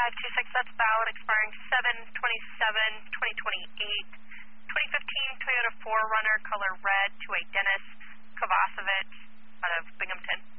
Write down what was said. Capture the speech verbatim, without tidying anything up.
five two six, that's valid, expiring seven twenty-seven twenty twenty-eight. twenty fifteen Toyota four runner, color red, to a Dennis Kovacevic out of Binghamton.